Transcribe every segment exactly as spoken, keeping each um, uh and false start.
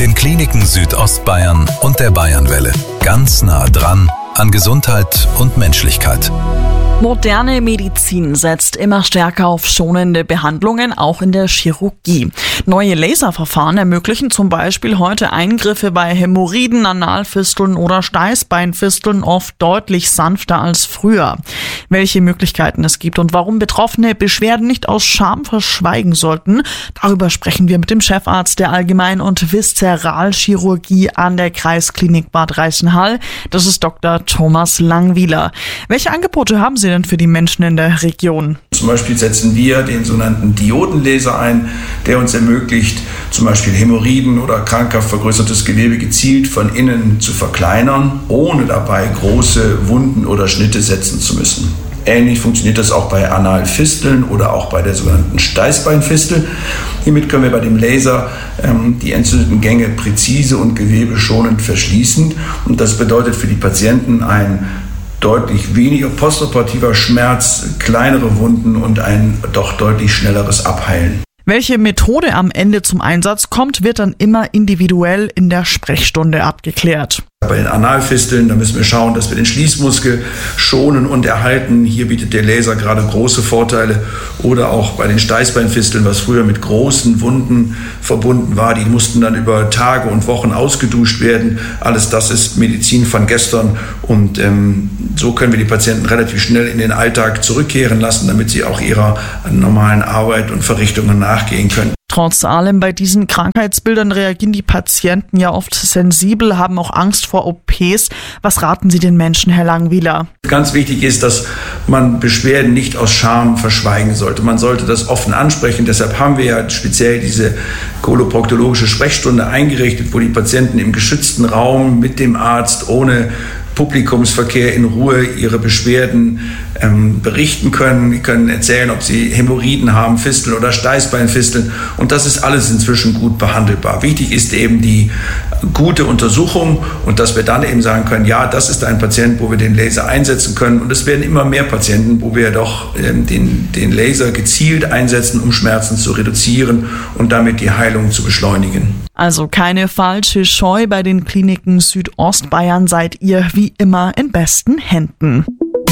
den Kliniken Südostbayern und der Bayernwelle. Ganz nah dran an Gesundheit und Menschlichkeit. Moderne Medizin setzt immer stärker auf schonende Behandlungen, auch in der Chirurgie. Neue Laserverfahren ermöglichen zum Beispiel heute Eingriffe bei Hämorrhoiden, Analfisteln oder Steißbeinfisteln oft deutlich sanfter als früher. Welche Möglichkeiten es gibt und warum Betroffene Beschwerden nicht aus Scham verschweigen sollten, darüber sprechen wir mit dem Chefarzt der Allgemein- und Viszeralchirurgie an der Kreisklinik Bad Reichenhall. Das ist Doktor Thomas Langwieler. Welche Angebote haben Sie denn für die Menschen in der Region? Zum Beispiel setzen wir den sogenannten Diodenlaser ein, der uns ermöglicht, zum Beispiel Hämorrhoiden oder krankhaft vergrößertes Gewebe gezielt von innen zu verkleinern, ohne dabei große Wunden oder Schnitte setzen zu müssen. Ähnlich funktioniert das auch bei Analfisteln oder auch bei der sogenannten Steißbeinfistel. Hiermit können wir bei dem Laser ähm, die entzündeten Gänge präzise und gewebeschonend verschließen. Und das bedeutet für die Patienten ein deutlich weniger postoperativer Schmerz, kleinere Wunden und ein doch deutlich schnelleres Abheilen. Welche Methode am Ende zum Einsatz kommt, wird dann immer individuell in der Sprechstunde abgeklärt. Bei den Analfisteln, da müssen wir schauen, dass wir den Schließmuskel schonen und erhalten. Hier bietet der Laser gerade große Vorteile. Oder auch bei den Steißbeinfisteln, was früher mit großen Wunden verbunden war. Die mussten dann über Tage und Wochen ausgeduscht werden. Alles das ist Medizin von gestern. Und ähm, so können wir die Patienten relativ schnell in den Alltag zurückkehren lassen, damit sie auch ihrer normalen Arbeit und Verrichtungen nachgehen können. Trotz allem bei diesen Krankheitsbildern reagieren die Patienten ja oft sensibel, haben auch Angst vor O Ps. Was raten Sie den Menschen, Herr Langwieler? Ganz wichtig ist, dass man Beschwerden nicht aus Scham verschweigen sollte. Man sollte das offen ansprechen. Deshalb haben wir ja speziell diese koloproktologische Sprechstunde eingerichtet, wo die Patienten im geschützten Raum mit dem Arzt ohne Publikumsverkehr in Ruhe ihre Beschwerden ähm, berichten können. Die können erzählen, ob sie Hämorrhoiden haben, Fisteln oder Steißbeinfisteln. Und das ist alles inzwischen gut behandelbar. Wichtig ist eben die gute Untersuchung und dass wir dann eben sagen können, ja, das ist ein Patient, wo wir den Laser einsetzen können. Und es werden immer mehr Patienten, wo wir doch ähm, den, den Laser gezielt einsetzen, um Schmerzen zu reduzieren und damit die Heilung zu beschleunigen. Also keine falsche Scheu, bei den Kliniken Südostbayern seid ihr wie immer in besten Händen.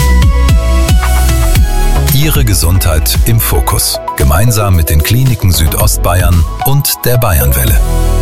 Ihre Gesundheit im Fokus. Gemeinsam mit den Kliniken Südostbayern und der Bayernwelle.